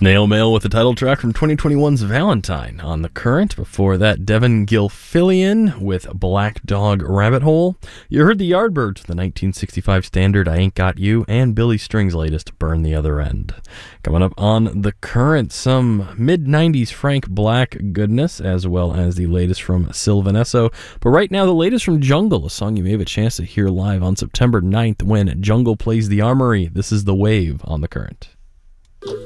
Snail Mail with the title track from 2021's Valentine on The Current. Before that, Devin Gilfillian with Black Dog Rabbit Hole. You heard the Yardbirds, the 1965 standard I Ain't Got You, and Billy String's latest Burn the Other End. Coming up on The Current, some mid-90s Frank Black goodness, as well as the latest from Sylvan Esso. But right now, the latest from Jungle, a song you may have a chance to hear live on September 9th when Jungle plays the Armory. This is The Wave on The Current.